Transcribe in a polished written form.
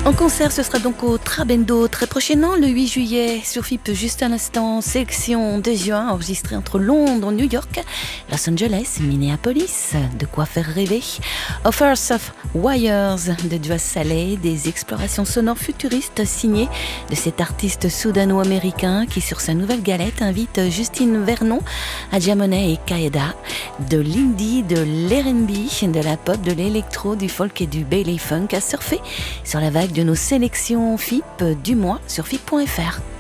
En concert, ce sera donc au Trabendo très prochainement, le 8 juillet, sur FIP juste à l'instant, sélection de juin, enregistrée entre Londres, New York, Los Angeles, Minneapolis, de quoi faire rêver. Offers of Wires de Joas Saleh, des explorations sonores futuristes signées de cet artiste soudano-américain qui, sur sa nouvelle galette, invite Justine Vernon, Adja Monet et Kaeda, de l'indie, de l'R&B, de la pop, de l'électro, du folk et du Bailey Funk à surfer sur la vague de nos sélections FIP du mois sur FIP.fr.